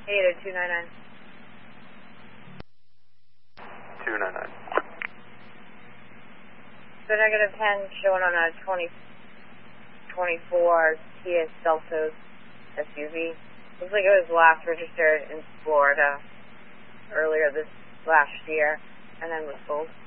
80299. 299. So -10 showing on a 2024 Kia Seltos SUV. Looks like it was last registered in Florida earlier this last year and then was sold.